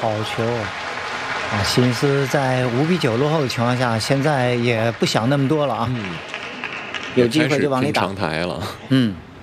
好球啊！心思在5-9落后的情况下，现在也不想那么多了啊，有机会就往里打。 长台了。 嗯。